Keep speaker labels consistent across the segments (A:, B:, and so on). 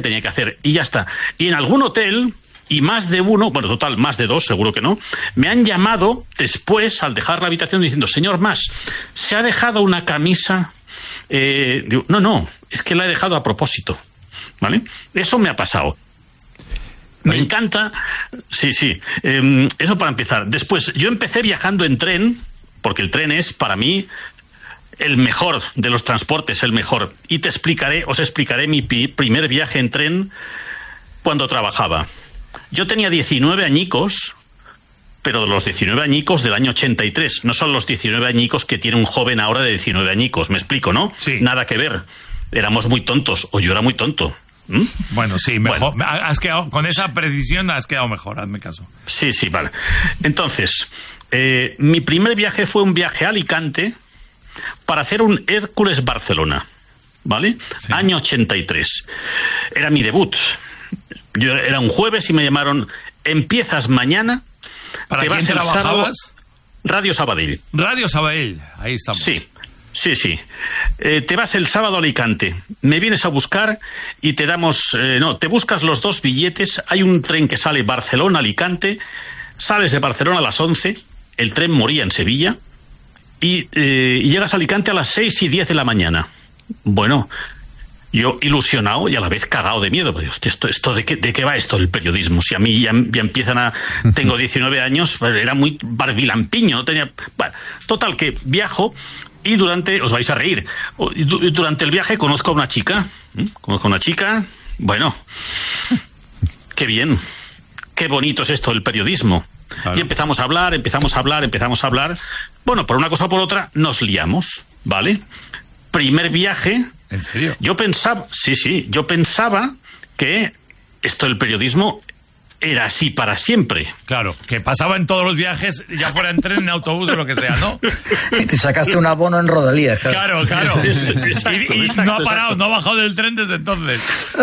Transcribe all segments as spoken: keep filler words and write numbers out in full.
A: tenía que hacer y ya está. Y en algún hotel, y más de uno, bueno, total, más de dos, seguro que no, me han llamado después, al dejar la habitación, diciendo, señor Mas, ¿se ha dejado una camisa? Eh, digo, no, no, es que la he dejado a propósito, ¿vale? Eso me ha pasado. Me encanta, sí, sí, eh, eso para empezar. Después, yo empecé viajando en tren, porque el tren es, para mí, el mejor de los transportes, el mejor. Y te explicaré, os explicaré mi pi- primer viaje en tren cuando trabajaba. Yo tenía diecinueve añicos, pero los diecinueve añicos del año ochenta y tres. No son los diecinueve añicos que tiene un joven ahora de diecinueve añicos. Me explico, ¿no?
B: Sí.
A: Nada que ver. Éramos muy tontos, o yo era muy tonto. ¿Mm?
B: Bueno, sí, mejor.
A: Bueno.
B: Has quedado, con esa precisión has quedado mejor, hazme caso.
A: Sí, sí, vale. Entonces, eh, mi primer viaje fue un viaje a Alicante para hacer un Hércules Barcelona, ¿vale? Sí. Año ochenta y tres. Era mi debut. Yo era un jueves y me llamaron, empiezas mañana.
B: ¿Para
A: te
B: quién
A: vas el
B: trabajabas?
A: sábado, Radio Sabadell.
B: Radio Sabadell, ahí estamos.
A: Sí. Sí, sí. Eh, te vas el sábado a Alicante, me vienes a buscar y te damos... Eh, no, te buscas los dos billetes, hay un tren que sale Barcelona-Alicante, sales de Barcelona a las once, el tren moría en Sevilla, y, eh, y llegas a Alicante a las seis y diez de la mañana. Bueno, yo ilusionado y a la vez cagado de miedo, porque hostia, esto, esto de, qué, ¿de qué va esto el periodismo? Si a mí ya, ya empiezan a... Tengo diecinueve años, era muy barbilampiño, no tenía... Bueno, total, que viajo... Y durante, os vais a reír, durante el viaje conozco a una chica, ¿eh? conozco a una chica, bueno, qué bien, qué bonito es esto del periodismo. Claro. Y empezamos a hablar, empezamos a hablar, empezamos a hablar, bueno, por una cosa o por otra, nos liamos, ¿vale? Primer viaje.
B: ¿En serio?
A: Yo pensaba, sí, sí, yo pensaba que esto del periodismo era así para siempre.
B: Claro, que pasaba en todos los viajes, ya fuera en tren, en autobús o lo que sea, ¿no?
C: Y te sacaste un abono en Rodalías.
B: Claro, claro.
A: Exacto,
B: y y
A: exacto,
B: no ha parado,
A: exacto.
B: no ha bajado del tren desde entonces.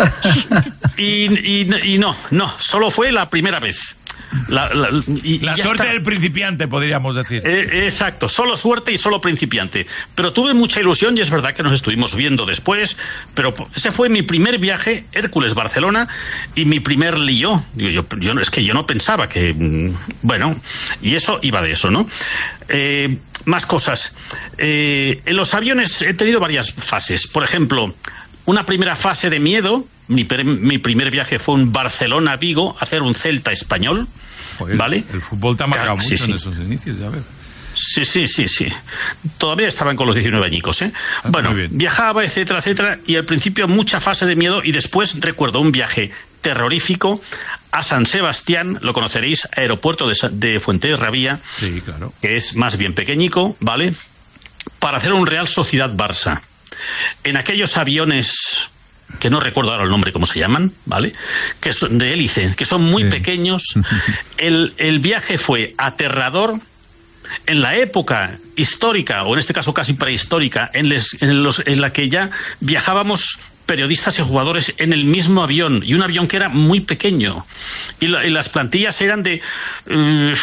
A: Y, y, y no, no, solo fue la primera vez. La, la, y,
B: la
A: y
B: suerte
A: está.
B: del principiante, podríamos decir.
A: Eh, exacto, solo suerte y solo principiante. Pero tuve mucha ilusión y es verdad que nos estuvimos viendo después, pero ese fue mi primer viaje, Hércules Barcelona, y mi primer lío. Yo, yo, yo, es que yo no pensaba que... Bueno, y eso iba de eso, ¿no? Eh, más cosas. Eh, en los aviones he tenido varias fases. Por ejemplo, una primera fase de miedo. Mi, mi primer viaje fue un Barcelona-Vigo, hacer un Celta español.
B: Joder,
A: ¿vale?
B: El fútbol te ha marcado
A: Claro,
B: mucho
A: sí, sí.
B: en esos inicios, ya ver.
A: Sí, sí, sí, sí. Todavía estaban con los diecinueve añicos, ¿eh? Ah, bueno, viajaba, etcétera, etcétera, y al principio mucha fase de miedo, y después recuerdo un viaje terrorífico a San Sebastián, lo conoceréis, aeropuerto de, de Fuenterrabía,
B: sí, claro,
A: que es más bien pequeñico, ¿vale? Para hacer un Real Sociedad-Barça. En aquellos aviones... que no recuerdo ahora el nombre, cómo se llaman, ¿vale? Que son de hélice, que son muy sí. pequeños. El, el viaje fue aterrador. En la época histórica, o en este caso casi prehistórica, en, les, en, los, en la que ya viajábamos periodistas y jugadores en el mismo avión, y un avión que era muy pequeño, y, la, y las plantillas eran de uh,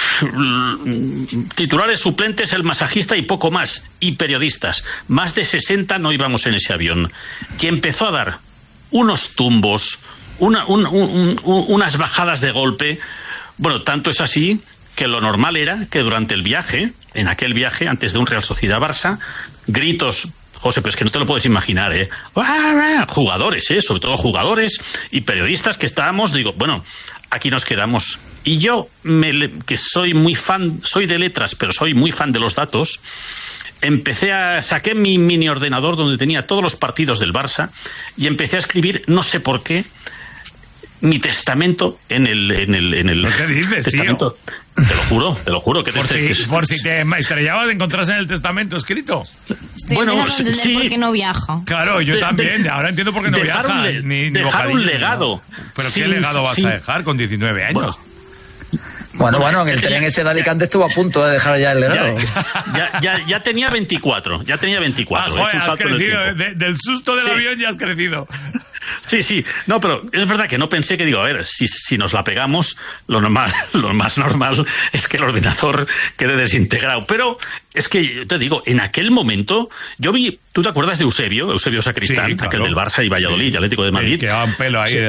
A: titulares, suplentes, el masajista y poco más, y periodistas. Más de sesenta no íbamos en ese avión, que empezó a dar unos tumbos, una, un, un, un, unas bajadas de golpe. Bueno, tanto es así que lo normal era que durante el viaje, en aquel viaje, antes de un Real Sociedad-Barça, gritos, José, pero es que no te lo puedes imaginar, ¿eh? Jugadores, ¿eh? Sobre todo jugadores y periodistas que estábamos, digo, bueno, aquí nos quedamos. Y yo, me, que soy muy fan, soy de letras, pero soy muy fan de los datos, empecé a... saqué mi mini ordenador donde tenía todos los partidos del Barça y empecé a escribir, no sé por qué, mi testamento en el en el en el
B: ¿qué dices,
A: testamento.
B: Tío?
A: Te lo juro, te lo juro que
B: por,
A: te,
B: si,
A: que...
B: por si te estrellabas de encontrarse en el testamento escrito.
D: Estoy
A: bueno,
D: entender
A: sí,
D: por qué no viajo.
B: Claro, yo
A: de,
B: también.
A: De,
B: ahora entiendo por qué no
A: dejar
B: viaja.
A: Un le,
B: ni, ni
A: dejar un legado.
B: ¿No? Pero
A: sí,
B: ¿qué legado vas
A: sí.
B: a dejar con diecinueve años?
C: Bueno. Bueno, bueno, en el tren ese de Alicante estuvo a punto de dejar ya el legado.
A: Ya, ya, ya, ya tenía veinticuatro, ya tenía veinticuatro.
B: Ah, joder, has crecido, de, del susto del
A: sí.
B: avión ya has crecido.
A: Sí, sí, no, pero es verdad que no pensé que, digo, a ver, si, si nos la pegamos, lo normal, lo más normal es que el ordenador quede desintegrado. Pero es que, te digo, en aquel momento, yo vi, ¿tú te acuerdas de Eusebio? Eusebio Sacristán, sí, claro. Aquel del Barça y Valladolid, sí. Atlético de Madrid.
B: Sí, quedaba un pelo ahí.
A: Sí.